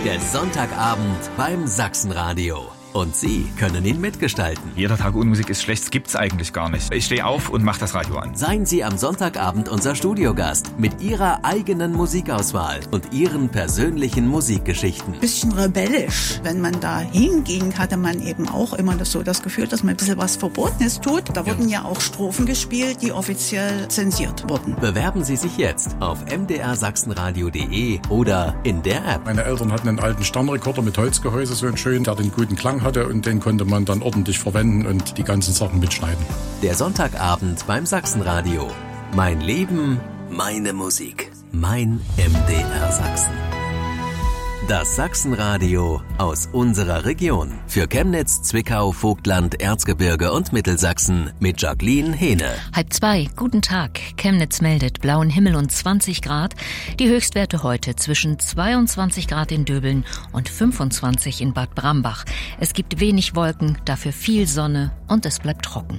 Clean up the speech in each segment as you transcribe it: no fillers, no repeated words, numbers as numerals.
Der Sonntagabend beim Sachsenradio. Und Sie können ihn mitgestalten. Jeder Tag ohne Musik ist schlecht, das gibt's eigentlich gar nicht. Ich stehe auf und mache das Radio an. Seien Sie am Sonntagabend unser Studiogast mit Ihrer eigenen Musikauswahl und Ihren persönlichen Musikgeschichten. Bisschen rebellisch. Wenn man da hinging, hatte man eben auch immer das Gefühl, dass man ein bisschen was Verbotenes tut. Da wurden ja auch Strophen gespielt, die offiziell zensiert wurden. Bewerben Sie sich jetzt auf mdrsachsenradio.de oder in der App. Meine Eltern hatten einen alten Sternrekorder mit Holzgehäuse, so einen schönen, der den guten Klang hatte, und den konnte man dann ordentlich verwenden und die ganzen Sachen mitschneiden. Der Sonntagabend beim Sachsenradio. Mein Leben, meine Musik. Mein MDR Sachsen. Das Sachsenradio aus unserer Region. Für Chemnitz, Zwickau, Vogtland, Erzgebirge und Mittelsachsen mit Jacqueline Hehne. 1:30, guten Tag. Chemnitz meldet blauen Himmel und 20 Grad. Die Höchstwerte heute zwischen 22 Grad in Döbeln und 25 in Bad Brambach. Es gibt wenig Wolken, dafür viel Sonne und es bleibt trocken.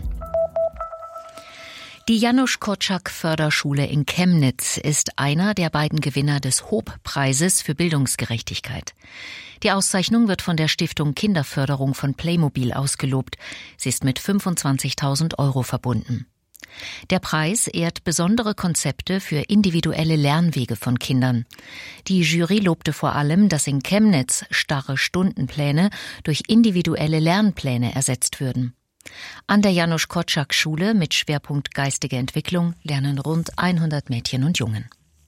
Die Janusz Korczak Förderschule in Chemnitz ist einer der beiden Gewinner des Hob-Preises für Bildungsgerechtigkeit. Die Auszeichnung wird von der Stiftung Kinderförderung von Playmobil ausgelobt. Sie ist mit 25.000 € verbunden. Der Preis ehrt besondere Konzepte für individuelle Lernwege von Kindern. Die Jury lobte vor allem, dass in Chemnitz starre Stundenpläne durch individuelle Lernpläne ersetzt würden. An der Janusz Korczak Schule mit Schwerpunkt geistige Entwicklung lernen rund 100 Mädchen und Jungen.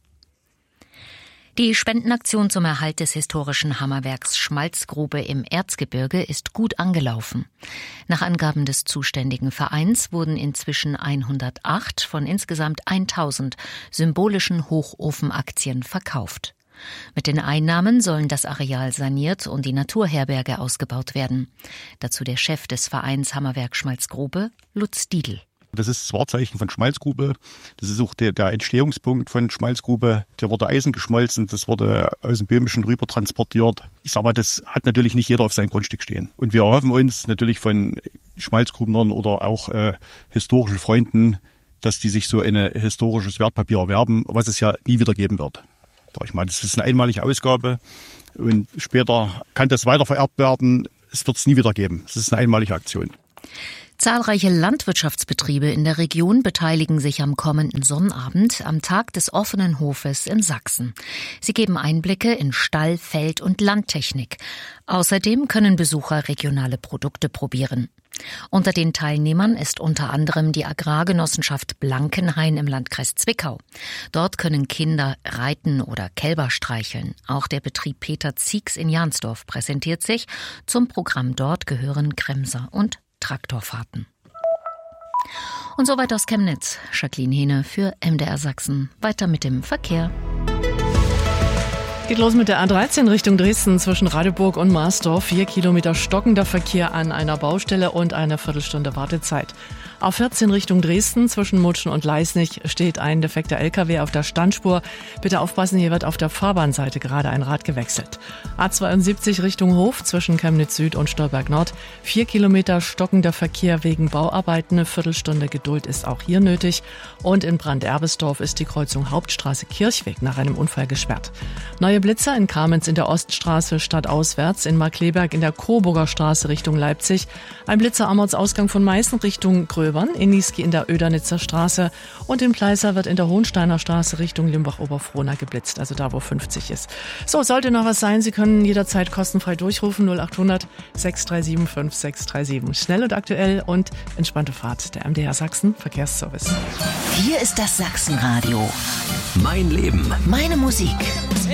Die Spendenaktion zum Erhalt des historischen Hammerwerks Schmalzgrube im Erzgebirge ist gut angelaufen. Nach Angaben des zuständigen Vereins wurden inzwischen 108 von insgesamt 1000 symbolischen Hochofenaktien verkauft. Mit den Einnahmen sollen das Areal saniert und die Naturherberge ausgebaut werden. Dazu der Chef des Vereins Hammerwerk Schmalzgrube, Lutz Diedl. Das ist das Wahrzeichen von Schmalzgrube. Das ist auch der Entstehungspunkt von Schmalzgrube. Da wurde Eisen geschmolzen, das wurde aus dem Böhmischen rüber transportiert. Ich sag mal, das hat natürlich nicht jeder auf seinem Grundstück stehen. Und wir erhoffen uns natürlich von Schmalzgrubnern oder auch historischen Freunden, dass die sich so ein historisches Wertpapier erwerben, was es ja nie wieder geben wird. Ich meine, das ist eine einmalige Ausgabe und später kann das weitervererbt werden. Es wird es nie wieder geben. Es ist eine einmalige Aktion. Zahlreiche Landwirtschaftsbetriebe in der Region beteiligen sich am kommenden Sonnabend am Tag des offenen Hofes in Sachsen. Sie geben Einblicke in Stall-, Feld- und Landtechnik. Außerdem können Besucher regionale Produkte probieren. Unter den Teilnehmern ist unter anderem die Agrargenossenschaft Blankenhain im Landkreis Zwickau. Dort können Kinder reiten oder Kälber streicheln. Auch der Betrieb Peter Ziegs in Jansdorf präsentiert sich. Zum Programm dort gehören Kremser und Traktorfahrten. Und soweit aus Chemnitz. Jacqueline Hehne für MDR Sachsen. Weiter mit dem Verkehr. Geht los mit der A13 Richtung Dresden zwischen Radeburg und Marsdorf. 4 Kilometer stockender Verkehr an einer Baustelle und eine Viertelstunde Wartezeit. A14 Richtung Dresden zwischen Mutschen und Leisnig steht ein defekter LKW auf der Standspur. Bitte aufpassen, hier wird auf der Fahrbahnseite gerade ein Rad gewechselt. A72 Richtung Hof zwischen Chemnitz Süd und Stolberg Nord. 4 Kilometer stockender Verkehr wegen Bauarbeiten. Eine Viertelstunde Geduld ist auch hier nötig. Und in Branderbesdorf ist die Kreuzung Hauptstraße-Kirchweg nach einem Unfall gesperrt. Neue Blitzer in Kamenz in der Oststraße stadtauswärts, in Markleberg in der Coburger Straße Richtung Leipzig. Ein Blitzer am Ortsausgang von Meißen Richtung Gröbern, in Niesky in der Oedernitzer Straße und in Pleißer wird in der Hohensteiner Straße Richtung Limbach-Oberfrohna geblitzt, also da, wo 50 ist. So, sollte noch was sein, Sie können jederzeit kostenfrei durchrufen, 0800 637 5637. Schnell und aktuell und entspannte Fahrt, der MDR Sachsen Verkehrsservice. Hier ist das Sachsenradio. Mein Leben. Meine Musik.